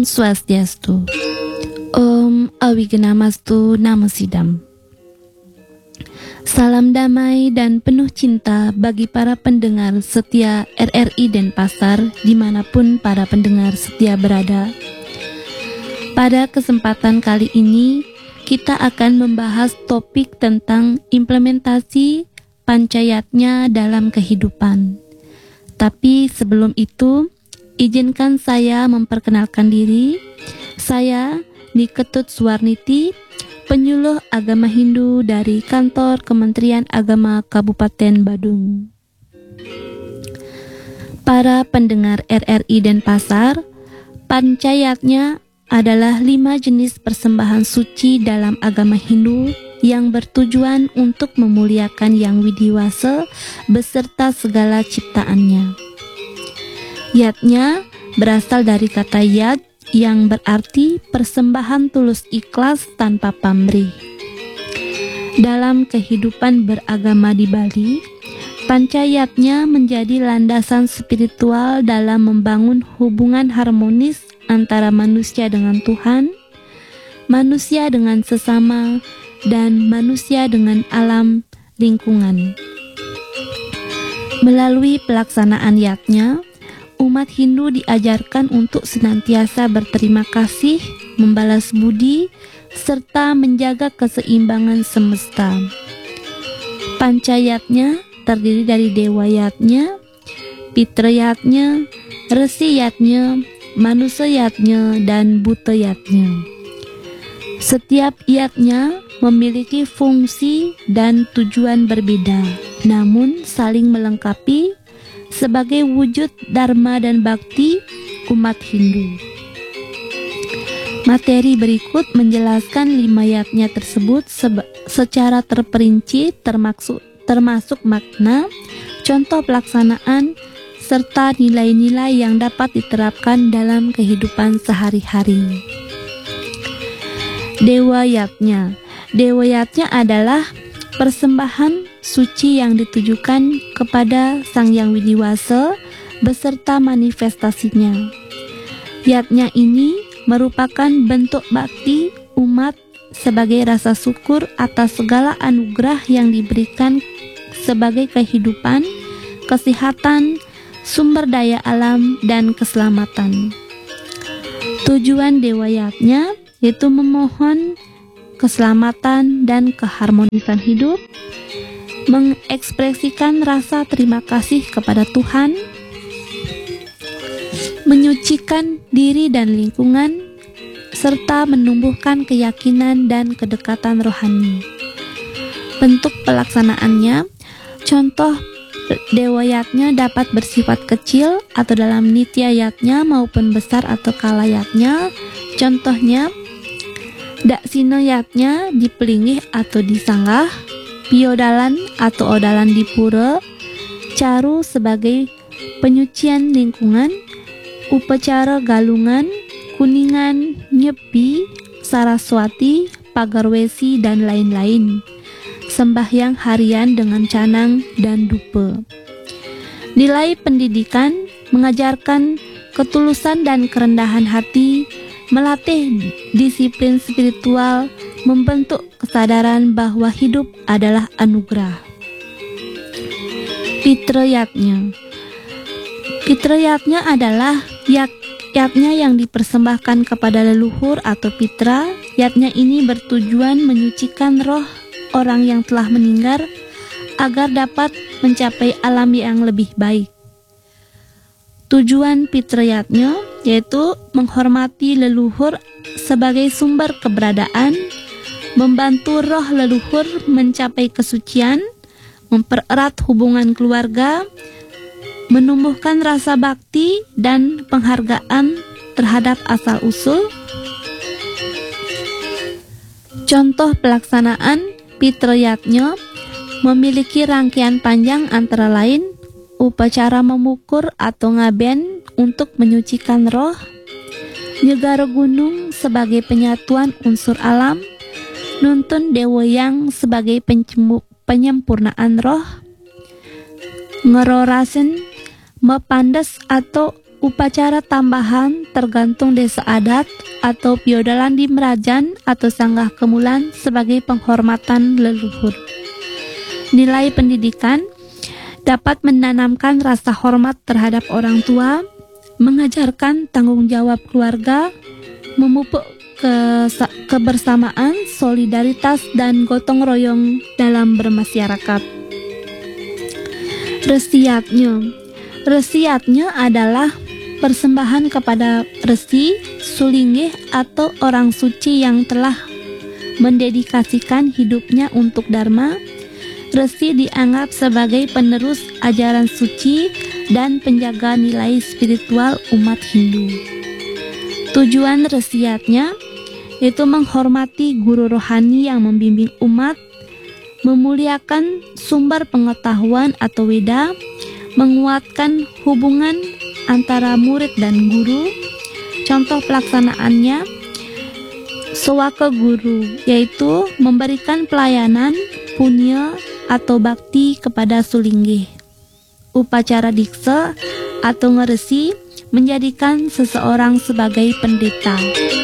Om Swastiastu. Om Awigenamastu Namo Sidam. Salam damai dan penuh cinta bagi para pendengar setia RRI Denpasar dimanapun para pendengar setia berada. Pada kesempatan kali ini kita akan membahas topik tentang implementasi pancayatnya dalam kehidupan. Tapi sebelum itu, izinkan saya memperkenalkan diri. Saya Niketut Suwarniti, penyuluh agama Hindu dari Kantor Kementerian Agama Kabupaten Badung. Para pendengar RRI Denpasar, pancayatnya adalah 5 jenis persembahan suci dalam agama Hindu yang bertujuan untuk memuliakan Yang Widiwasa beserta segala ciptaannya. Yatnya berasal dari kata yat yang berarti persembahan tulus ikhlas tanpa pamrih. Dalam kehidupan beragama di Bali, pancayatnya menjadi landasan spiritual dalam membangun hubungan harmonis antara manusia dengan Tuhan, manusia dengan sesama, dan manusia dengan alam lingkungan. Melalui pelaksanaan yatnya, umat Hindu diajarkan untuk senantiasa berterima kasih, membalas budi, serta menjaga keseimbangan semesta. Pancayatnya terdiri dari Dewa Yatnya, Pitra Yatnya, Resi Yatnya, Manusia Yatnya, dan Buta Yatnya. Setiap yatnya memiliki fungsi dan tujuan berbeda, namun saling melengkapi sebagai wujud dharma dan bakti umat Hindu. Materi berikut menjelaskan 5 yatnya tersebut secara terperinci termasuk makna, contoh pelaksanaan, serta nilai-nilai yang dapat diterapkan dalam kehidupan sehari-hari. Dewa Yatnya. Dewa Yatnya adalah persembahan suci yang ditujukan kepada Sang Yang Widiwasa beserta manifestasinya. Yatnya ini merupakan bentuk bakti umat sebagai rasa syukur atas segala anugerah yang diberikan sebagai kehidupan, kesehatan, sumber daya alam, dan keselamatan. Tujuan Dewa Yatnya yaitu memohon keselamatan dan keharmonisan hidup, mengekspresikan rasa terima kasih kepada Tuhan, menyucikan diri dan lingkungan, serta menumbuhkan keyakinan dan kedekatan rohani. Bentuk pelaksanaannya, contoh Dewa Yatnya dapat bersifat kecil atau dalam nitya yatnya maupun besar atau kala yatnya. Contohnya, Daksina Yatnya dipelinggih atau disanggah, Piodalan atau odalan di pura, Caru sebagai penyucian lingkungan, Upacara Galungan, Kuningan, Nyepi, Saraswati, Pagarwesi, dan lain-lain. Sembahyang harian dengan canang dan dupa. Nilai pendidikan mengajarkan ketulusan dan kerendahan hati, melatih disiplin spiritual, membentuk kesadaran bahwa hidup adalah anugerah. Pitra Yatnya. Pitra Yatnya adalah yatnya yang dipersembahkan kepada leluhur atau pitra. Yatnya ini bertujuan menyucikan roh orang yang telah meninggal agar dapat mencapai alam yang lebih baik. Tujuan Pitra Yatnya yaitu menghormati leluhur sebagai sumber keberadaan, membantu roh leluhur mencapai kesucian, mempererat hubungan keluarga, menumbuhkan rasa bakti dan penghargaan terhadap asal-usul. Contoh pelaksanaan Pitra Yatnya memiliki rangkaian panjang antara lain upacara memukur atau ngaben untuk menyucikan roh, nyegara gunung sebagai penyatuan unsur alam, nuntun Dewa Yang sebagai penyempurnaan roh, ngerorasen, mepandas atau Upacara tambahan tergantung desa adat atau piodalan di Merajan atau Sanggah Kemulan sebagai penghormatan leluhur. Nilai pendidikan dapat menanamkan rasa hormat terhadap orang tua, mengajarkan tanggung jawab keluarga, memupuk kebersamaan, solidaritas, dan gotong royong dalam bermasyarakat. Resiatnya adalah persembahan kepada resi, sulinggih, atau orang suci yang telah mendedikasikan hidupnya untuk dharma. Resi dianggap sebagai penerus ajaran suci dan penjaga nilai spiritual umat Hindu. Tujuan resiatnya yaitu menghormati guru rohani yang membimbing umat, memuliakan sumber pengetahuan atau Weda, menguatkan hubungan antara murid dan guru. Contoh pelaksanaannya sewaka guru, yaitu memberikan pelayanan, punya atau bakti kepada sulinggih. Upacara diksa atau ngeresi menjadikan seseorang sebagai pendeta.